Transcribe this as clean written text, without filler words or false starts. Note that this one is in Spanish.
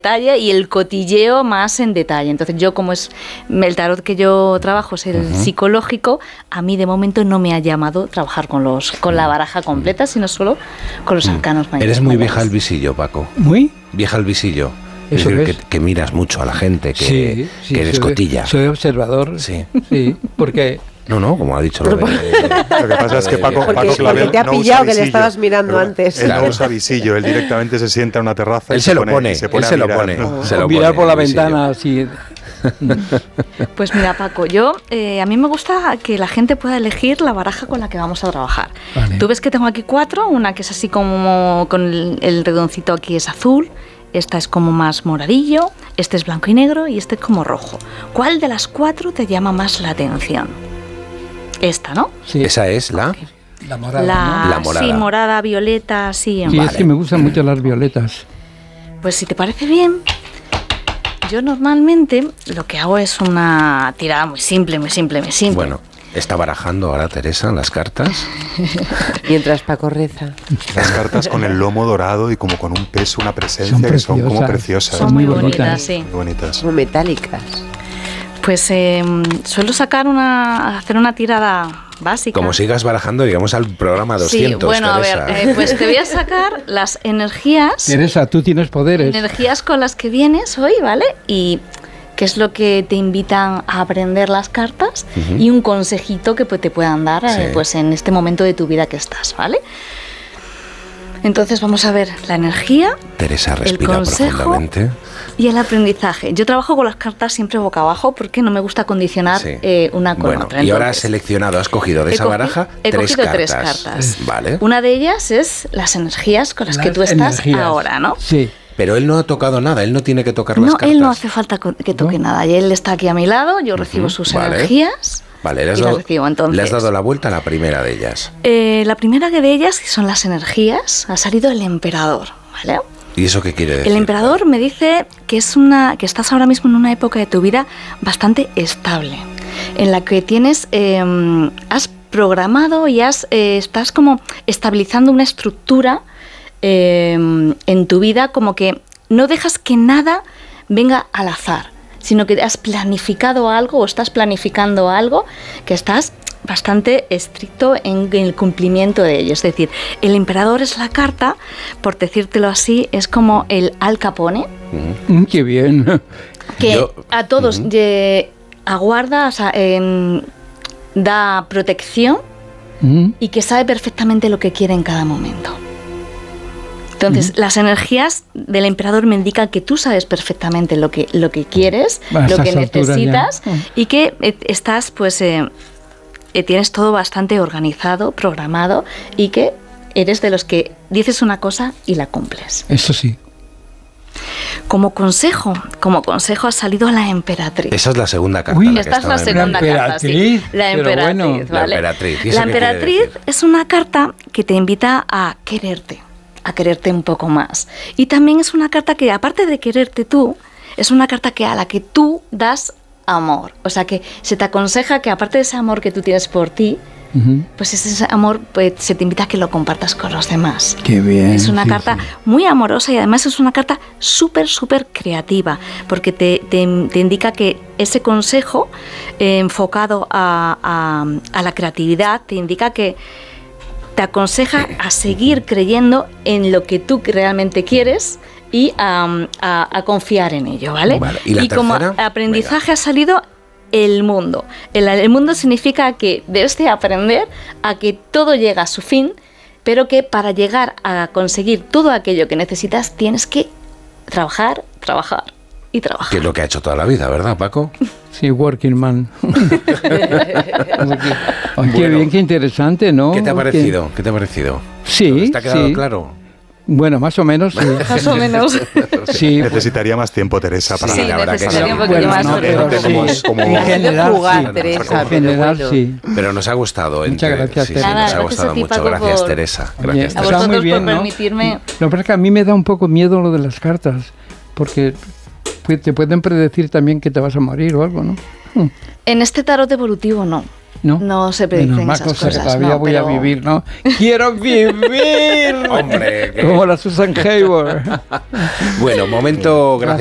detalle y el cotilleo más en detalle. Entonces yo, como es el tarot que yo trabajo es el psicológico, a mí de momento no me ha llamado trabajar con la baraja completa, sino solo con los arcanos mayores. Eres muy vieja al visillo, Paco. ¿Muy? Vieja al visillo. ¿Eso es decir, es? que miras mucho a la gente, que eres cotilla. Soy observador. Sí. Sí, porque... No, como ha dicho. Lo que pasa es que Paco porque te ha pillado que le estabas mirando antes. Él no usa visillo, él directamente se sienta en una terraza. Él se lo pone, se lo pone. Mirar por la ventana así. Pues mira, Paco, a mí me gusta que la gente pueda elegir la baraja con la que vamos a trabajar. Vale. Tú ves que tengo aquí 4, una que es así como con el redoncito aquí es azul, esta es como más moradillo, este es blanco y negro y este es como rojo. ¿Cuál de las 4 te llama más la atención? Esta, ¿no? Sí. Esa es la... La morada, ¿no? La morada. Sí, morada, violeta, sí. Sí, es que me gustan mucho las violetas. Pues si te parece bien, yo normalmente lo que hago es una tirada muy simple. Bueno, está barajando ahora Teresa las cartas. Mientras Paco reza. Las cartas con el lomo dorado y como con un peso, una presencia que son como preciosas. Son muy bonitas, sí. Muy bonitas. Como metálicas. Pues suelo hacer una tirada básica. Como sigas barajando, digamos al programa 200. Sí, bueno, Teresa. a ver, pues te voy a sacar las energías. Teresa, tú tienes poderes. Energías con las que vienes hoy, ¿vale? Y qué es lo que te invitan a aprender las cartas y un consejito que te puedan dar pues en este momento de tu vida que estás, ¿vale? Entonces vamos a ver la energía, Teresa respira el consejo profundamente. y el aprendizaje. Yo trabajo con las cartas siempre boca abajo porque no me gusta condicionar una con otra. Bueno, y ahora has seleccionado, has cogido de esa baraja tres cartas. Vale. Una de ellas es las energías con las que tú estás ahora, ¿no? Sí. Pero él no ha tocado nada, él no tiene que tocar las cartas. No, él no hace falta que toque nada. Y él está aquí a mi lado, yo recibo sus energías. Vale, le has dado la vuelta a la primera de ellas. La primera de ellas, que son las energías, ha salido el emperador, ¿vale? ¿Y eso qué quiere decir? El emperador me dice que que estás ahora mismo en una época de tu vida bastante estable, en la que has programado y estás como estabilizando una estructura en tu vida, como que no dejas que nada venga al azar, sino que has planificado algo o estás planificando algo que estás bastante estricto en el cumplimiento de ello. Es decir, el emperador es la carta, por decírtelo así, es como el Al Capone. ¡Qué bien! Que a todos aguarda, o sea, da protección y que sabe perfectamente lo que quiere en cada momento. Entonces, las energías del emperador me indican que tú sabes perfectamente lo que quieres, lo que necesitas y que estás, pues, tienes todo bastante organizado, programado y que eres de los que dices una cosa y la cumples. Eso sí. Como consejo ha salido la emperatriz. Esa es la segunda carta. Esta es la segunda carta, sí. La emperatriz, ¿vale? La emperatriz es una carta que te invita a quererte un poco más. Y también es una carta que, aparte de quererte tú, es una carta a la que tú das amor. O sea, que se te aconseja que, aparte de ese amor que tú tienes por ti, pues ese amor se te invita a que lo compartas con los demás. Qué bien. Es una carta muy amorosa y además es una carta súper creativa, porque te indica que ese consejo enfocado a la creatividad te indica que te aconseja a seguir creyendo en lo que tú realmente quieres y a confiar en ello, ¿vale? Y como aprendizaje ha salido el mundo. El mundo significa que debes de aprender a que todo llega a su fin, pero que para llegar a conseguir todo aquello que necesitas tienes que trabajar y trabajar. Que es lo que ha hecho toda la vida, ¿verdad, Paco? Sí, working man. Qué bien, qué interesante, ¿no? ¿Qué te ha parecido? ¿Qué te ha parecido? Sí. ¿Te ha quedado claro? Bueno, más o menos. Sí. Más o menos. Sí. Necesitaría más tiempo, Teresa, para sí, la verdad que necesitaría un poquito más. En general, jugar, Teresa, en general, sí. Pero nos ha gustado. Muchas gracias, sí, Teresa. Nos ha gustado mucho. Gracias, Teresa. Gracias, a Teresa. vosotros muy bien, por ¿no? permitirme. Lo que pasa es que a mí me da un poco miedo lo de las cartas, porque te pueden predecir también que te vas a morir o algo, ¿no? En este tarot evolutivo no. No se predicen esas cosas. Todavía voy a vivir, ¿no? ¡Quiero vivir! Hombre, como la Susan Hayward. Bueno, momento. Gracias.